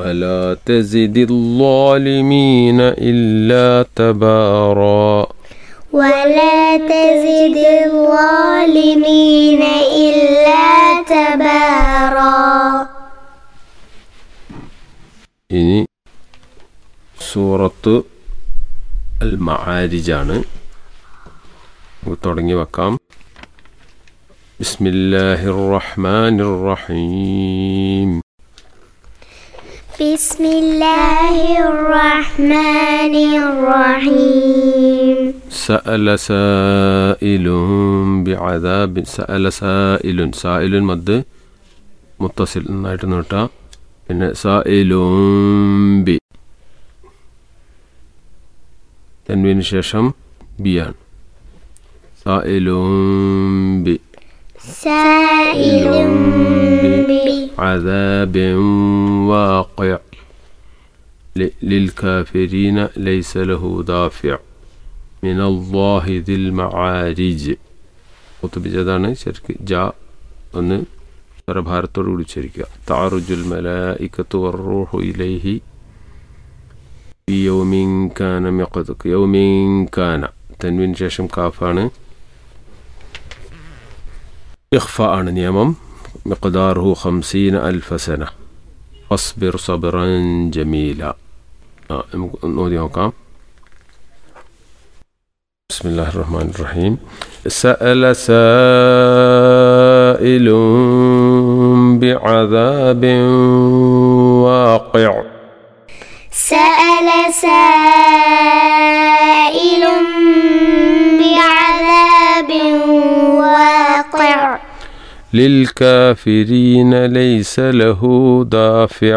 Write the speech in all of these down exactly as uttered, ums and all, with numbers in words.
ولا تزد الظالمين إلا تبارا ولا تزد الظالمين إلا تبارا. ഇനി സൂറത്ത് അൽ മആരിജാണ്. തുടങ്ങി വെക്കാം. ബിസ്മില്ലാഹിർ റഹ്മാനിർ റഹീം. ബിസ്മില്ലാഹിർ റഹ്മാനിർ റഹീം. സഅല സായിലുൻ ബിഅദാബിൻ. സഅല സായിലുൻ. സായിലുൻ മദ് മുത്തസിൽ എന്നായിട്ട് നീട്ടാം. പിന്നെ സായിലുൻ ബി തൻവീന് ശേഷം ബിയാണ്. സായിലുൻ ബി സായിലുൻ ബി അദാബിൻ വാഖിഅ للكافرين ليس له دافع من الله ذي المعارج. കുത്തുബിജതാണ് ശരിക്ക് ജാ ഒന്ന് സ്വരഭാരത്തോട് കൂടി ഉച്ചരിക്കുക. തഅറുജുൽ മലായികത്തു വറൂഹു ഇലൈഹി ഫി യൗമിൻ കാന മിഖ്ദാറു. യൗമിൻ കാന തൻവീന് ശേഷം കാഫാണ്. ഇഖ്ഫ ആണ് നിയമം. മിഖ്ദാറുഹു ഖംസീന അൽഫ സന ഫസ്ബിർ സബ്റൻ ജമീല. നമുക്ക് നോക്കി നോക്കാം. ബിസ്മില്ലാഹിർ റഹ്മാനിർ റഹീം. സഅല സായിലുൻ ബിഅദാബിൻ വാഖിഅ. سأل سائل بعذاب واقع للكافرين ليس له دافع.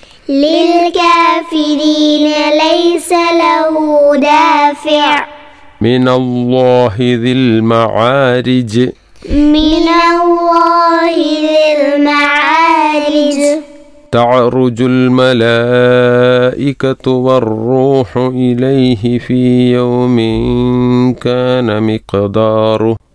للكافرين ليس له دافع من الله ذي المعارج. من الله ذي المعارج. تعرج الملائكة والروح إليه في يوم كان مقداره